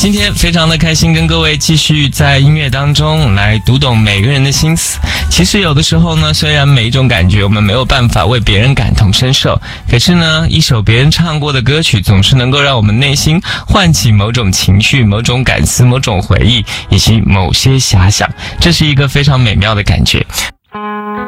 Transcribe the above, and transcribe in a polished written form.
今天非常的开心，跟各位继续在音乐当中来读懂每个人的心思。其实有的时候呢，虽然每一种感觉我们没有办法为别人感同身受，可是呢，一首别人唱过的歌曲总是能够让我们内心唤起某种情绪、某种感思、某种回忆以及某些遐想，这是一个非常美妙的感觉。